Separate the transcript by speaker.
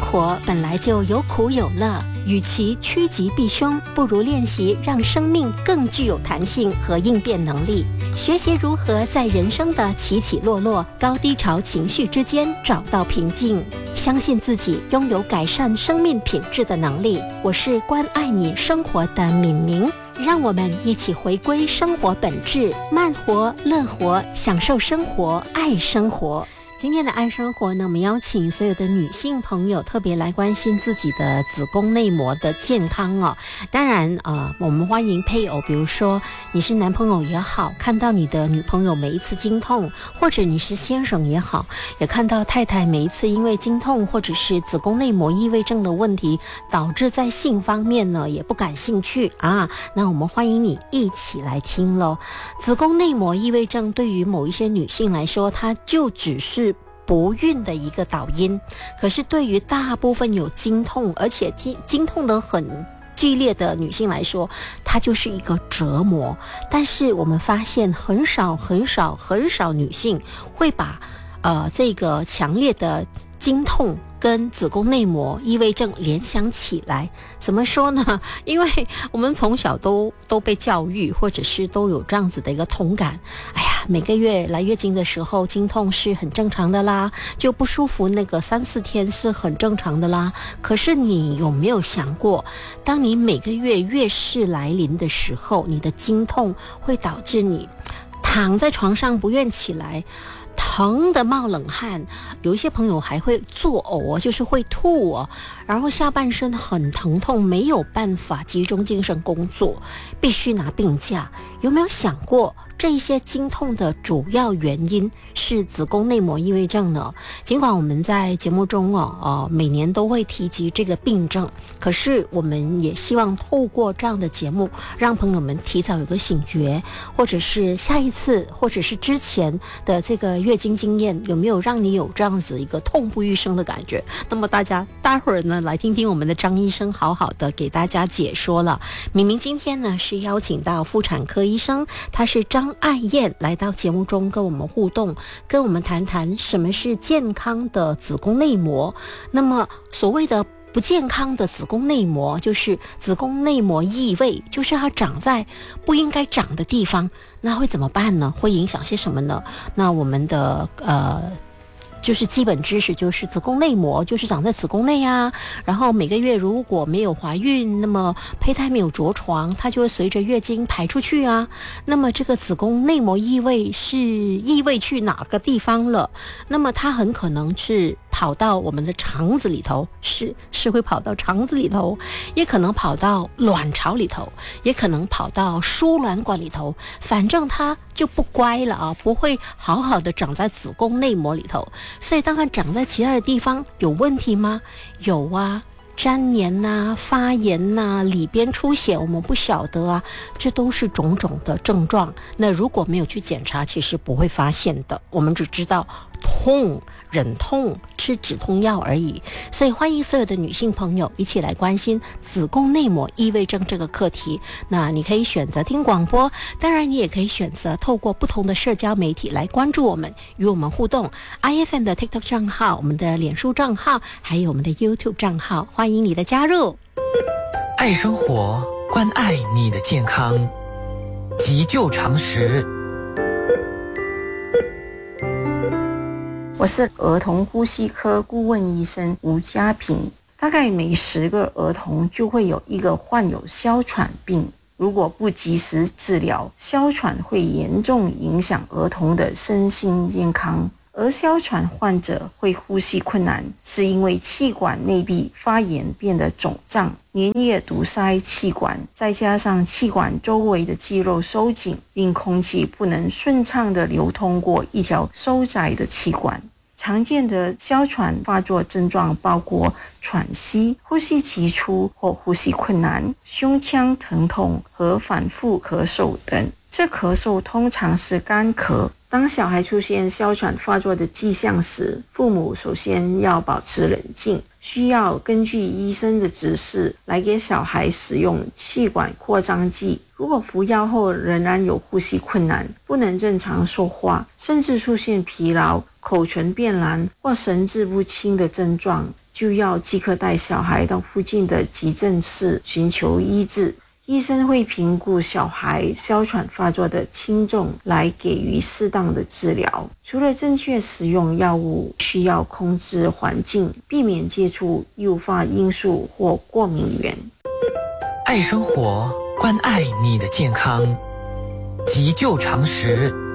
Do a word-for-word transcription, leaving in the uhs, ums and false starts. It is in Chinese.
Speaker 1: 活本来就有苦有乐，与其趋吉避凶，不如练习让生命更具有弹性和应变能力。学习如何在人生的起起落落、高低潮情绪之间找到平静，相信自己拥有改善生命品质的能力。我是关爱你生活的敏明，让我们一起回归生活本质，慢活、乐活，享受生活，爱生活。今天的爱生活呢，我们邀请所有的女性朋友特别来关心自己的子宫内膜的健康哦。当然呃，我们欢迎配偶，比如说你是男朋友也好，看到你的女朋友每一次经痛，或者你是先生也好，也看到太太每一次因为经痛或者是子宫内膜异位症的问题，导致在性方面呢也不感兴趣啊。那我们欢迎你一起来听咯。子宫内膜异位症对于某一些女性来说，它就只是不孕的一个导因，可是对于大部分有经痛而且经痛的很剧烈的女性来说，它就是一个折磨。但是我们发现很少很少很少女性会把呃这个强烈的经痛跟子宫内膜异位症联想起来。怎么说呢？因为我们从小都都被教育，或者是都有这样子的一个同感，哎呀，每个月来月经的时候经痛是很正常的啦，就不舒服那个三四天是很正常的啦。可是你有没有想过，当你每个月月事来临的时候，你的经痛会导致你躺在床上不愿起来，疼得冒冷汗，有一些朋友还会作呕哦，就是会吐哦，然后下半身很疼痛，没有办法集中精神工作，必须拿病假。有没有想过这些经痛的主要原因是子宫内膜异位症呢？尽管我们在节目中哦，呃，每年都会提及这个病症，可是我们也希望透过这样的节目，让朋友们提早有个醒觉，或者是下一次，或者是之前的这个月经经验，有没有让你有这样子一个痛不欲生的感觉？那么大家待会儿呢，来听听我们的张医生好好的给大家解说了。明明今天呢是邀请到妇产科医生，他是张爱燕，来到节目中跟我们互动，跟我们谈谈什么是健康的子宫内膜。那么所谓的不健康的子宫内膜，就是子宫内膜异位，就是它长在不应该长的地方，那会怎么办呢？会影响些什么呢？那我们的呃就是基本知识就是子宫内膜就是长在子宫内啊，然后每个月如果没有怀孕，那么胚胎没有着床，它就会随着月经排出去啊。那么这个子宫内膜异位是异位去哪个地方了？那么它很可能是跑到我们的肠子里头，是是会跑到肠子里头，也可能跑到卵巢里头，也可能跑到输卵管里头，反正它就不乖了啊，不会好好的长在子宫内膜里头。所以当它长在其他的地方有问题吗？有啊，粘连呐、发炎呐、里边出血，我们不晓得啊，这都是种种的症状。那如果没有去检查，其实不会发现的，我们只知道痛、忍痛、吃止痛药而已。所以欢迎所有的女性朋友一起来关心子宫内膜异位症这个课题。那你可以选择听广播，当然你也可以选择透过不同的社交媒体来关注我们，与我们互动。 I F M 的 TikTok 账号，我们的脸书账号，还有我们的 YouTube 账号，欢迎你的加入。
Speaker 2: 爱生活，关爱你的健康，急救常识。
Speaker 3: 我是儿童呼吸科顾问医生吴家平。大概每十个儿童就会有一个患有哮喘病，如果不及时治疗，哮喘会严重影响儿童的身心健康。而哮喘患者会呼吸困难，是因为气管内壁发炎变得肿胀，粘液堵塞气管，再加上气管周围的肌肉收紧，令空气不能顺畅地流通过一条收窄的气管。常见的哮喘发作症状包括喘息、呼吸急促或呼吸困难、胸腔疼痛和反复咳嗽等。这咳嗽通常是干咳。当小孩出现哮喘发作的迹象时，父母首先要保持冷静，需要根据医生的指示来给小孩使用气管扩张剂。如果服药后仍然有呼吸困难，不能正常说话，甚至出现疲劳、口唇变蓝或神志不清的症状， 就要即刻带小孩到附近的急诊室寻求医治。医生会评估小孩哮喘发作的轻重，来给予适当的治疗。除了正确使用药物，需要控制环境，避免接触诱发因素或过敏源。
Speaker 2: 爱生活，关爱你的健康，急救常识。